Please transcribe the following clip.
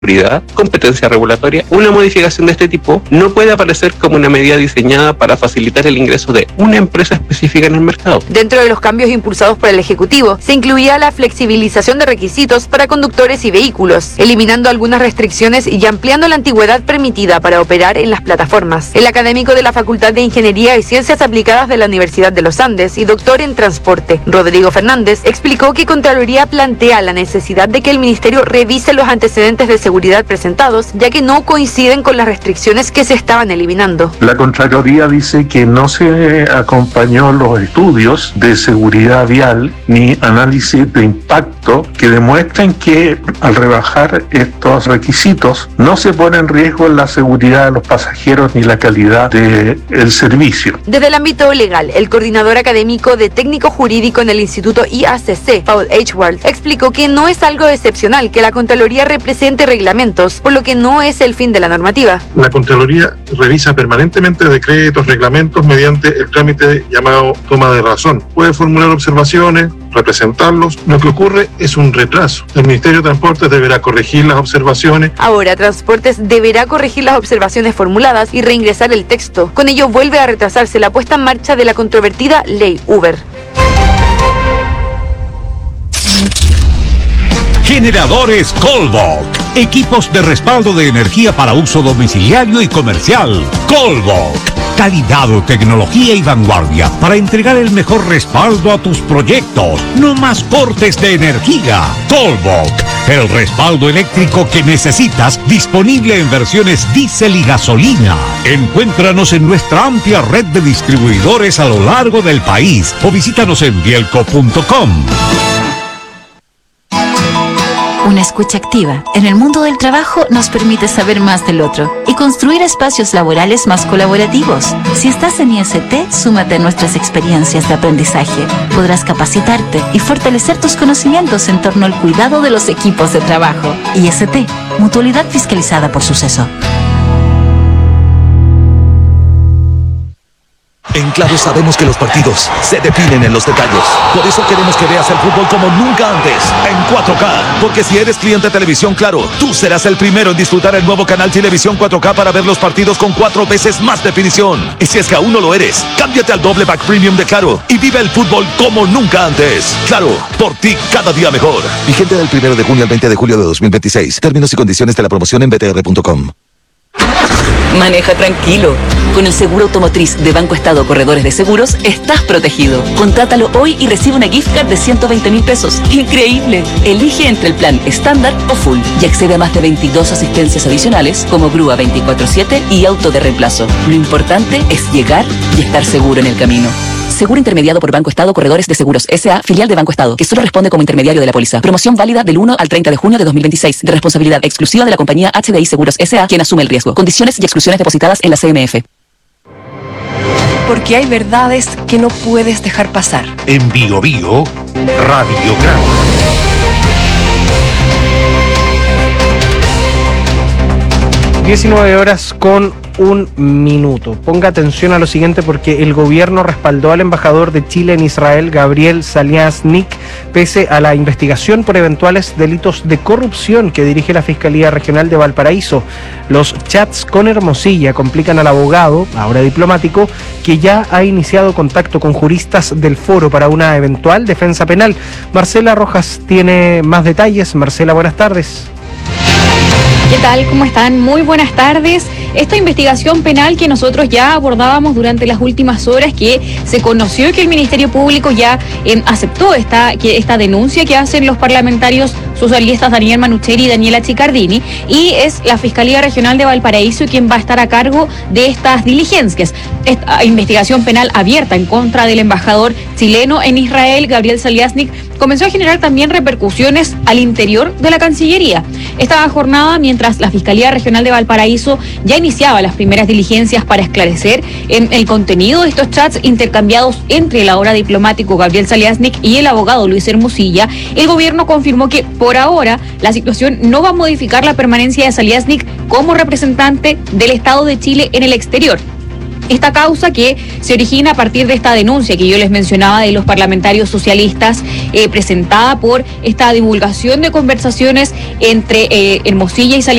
seguridad, competencia regulatoria, una modificación de este tipo no puede aparecer como una medida diseñada para facilitar el ingreso de una empresa específica en el mercado. Dentro de los cambios impulsados por el Ejecutivo, se incluía la flexibilización de requisitos para conductores y vehículos, eliminando algunas restricciones y ampliando la antigüedad permitida para operar en las plataformas. El académico de la Facultad de Ingeniería y Ciencias Aplicadas de la Universidad de los Andes y doctor en Transporte, Rodrigo Fernández, explicó que Contraloría plantea la necesidad de que el Ministerio revise los antecedentes de seguridad presentados, ya que no coinciden con las restricciones que se estaban eliminando. La Contraloría dice que no se acompañó los estudios de seguridad vial ni análisis de impacto que demuestren que al rebajar estos requisitos no se pone en riesgo la seguridad de los pasajeros ni la calidad del servicio. Desde el ámbito legal, el coordinador académico de técnico jurídico en el Instituto IACC, Paul Edgeworth, explicó que no es algo excepcional que la Contraloría represente reglamentos, por lo que no es el fin de la normativa. La Contraloría revisa permanentemente decretos, reglamentos mediante el trámite llamado toma de razón. Puede formular observaciones, representarlos. Lo que ocurre es un retraso. El Ministerio de Transportes deberá corregir las observaciones. Ahora, Transportes deberá corregir las observaciones formuladas y reingresar el texto. Con ello vuelve a retrasarse la puesta en marcha de la controvertida Ley Uber. Generadores Colbach. Equipos de respaldo de energía para uso domiciliario y comercial. Colbach. Calidad, tecnología y vanguardia para entregar el mejor respaldo a tus proyectos. No más cortes de energía. Colbach. El respaldo eléctrico que necesitas, disponible en versiones diésel y gasolina. Encuéntranos en nuestra amplia red de distribuidores a lo largo del país o visítanos en bielco.com. Una escucha activa en el mundo del trabajo nos permite saber más del otro y construir espacios laborales más colaborativos. Si estás en IST, súmate a nuestras experiencias de aprendizaje. Podrás capacitarte y fortalecer tus conocimientos en torno al cuidado de los equipos de trabajo. IST, Mutualidad Fiscalizada por Suceso. En Claro sabemos que los partidos se definen en los detalles. Por eso queremos que veas el fútbol como nunca antes, en 4K. Porque si eres cliente de Televisión Claro, tú serás el primero en disfrutar el nuevo canal Televisión 4K para ver los partidos con 4 veces más definición. Y si es que aún no lo eres, cámbiate al doble pack premium de Claro y vive el fútbol como nunca antes. Claro, por ti cada día mejor. Vigente del 1 de junio al 20 de julio de 2026. Términos y condiciones de la promoción en btr.com. Maneja tranquilo. Con el seguro automotriz de Banco Estado Corredores de Seguros, estás protegido. Contrátalo hoy y recibe una gift card de 120.000 pesos. ¡Increíble! Elige entre el plan estándar o full y accede a más de 22 asistencias adicionales como grúa 24/7 y auto de reemplazo. Lo importante es llegar y estar seguro en el camino. Seguro intermediado por Banco Estado Corredores de Seguros S.A., filial de Banco Estado, que solo responde como intermediario de la póliza. Promoción válida del 1 al 30 de junio de 2026, de responsabilidad exclusiva de la compañía HDI Seguros S.A., quien asume el riesgo. Condiciones y exclusiones depositadas en la CMF. Porque hay verdades que no puedes dejar pasar. En Bio Bio, Radiograma. 19 horas con 1 minuto. Ponga atención a lo siguiente porque el gobierno respaldó al embajador de Chile en Israel, Gabriel Saliasnik, pese a la investigación por eventuales delitos de corrupción que dirige la Fiscalía Regional de Valparaíso. Los chats con Hermosilla complican al abogado, ahora diplomático, que ya ha iniciado contacto con juristas del foro para una eventual defensa penal. Marcela Rojas tiene más detalles. Marcela, buenas tardes. ¿Qué tal? ¿Cómo están? Muy buenas tardes. Esta investigación penal que nosotros ya abordábamos durante las últimas horas, que se conoció que el Ministerio Público ya aceptó esta denuncia que hacen los parlamentarios socialistas Daniel Manucheri y Daniela Chiccardini, y es la Fiscalía Regional de Valparaíso quien va a estar a cargo de estas diligencias. Esta investigación penal abierta en contra del embajador chileno en Israel, Gabriel Saliasnik, comenzó a generar también repercusiones al interior de la Cancillería. Esta jornada, mientras la Fiscalía Regional de Valparaíso ya iniciaba las primeras diligencias para esclarecer el contenido de estos chats intercambiados entre el ahora diplomático Gabriel Saliasnik y el abogado Luis Hermosilla, el gobierno confirmó que por ahora la situación no va a modificar la permanencia de Saliasnik como representante del Estado de Chile en el exterior. Esta causa que se origina a partir de esta denuncia que yo les mencionaba de los parlamentarios socialistas, presentada por esta divulgación de conversaciones entre Hermosilla y Salinas